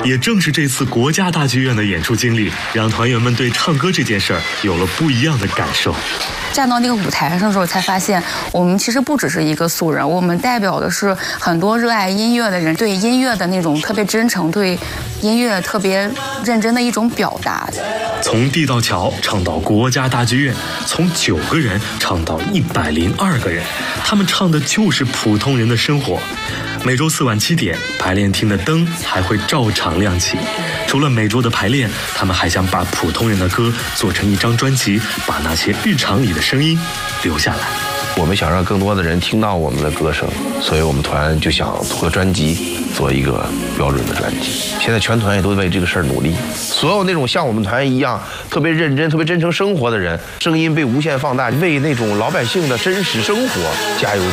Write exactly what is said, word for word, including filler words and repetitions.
也正是这次国家大剧院的演出经历，让团员们对唱歌这件事儿有了不一样的感受。 站到那个舞台上的时候，才发现我们其实不只是一个素人，我们代表的是很多热爱音乐的人对音乐的那种特别真诚，对音乐特别认真的一种表达。 从地道桥唱到国家大剧院，从九个人唱到一百零二个人，他们唱的就是普通人的生活。每周四晚七点，排练厅的灯还会照常亮起。除了每周的排练，他们还想把普通人的歌做成一张专辑，把那些日常里的声音留下来。 我们想让更多的人听到我们的歌声，所以我们团就想通过专辑做一个标准的专辑。现在全团也都为这个事儿努力，所有那种像我们团一样特别认真、特别真诚生活的人，声音被无限放大，为那种老百姓的真实生活加油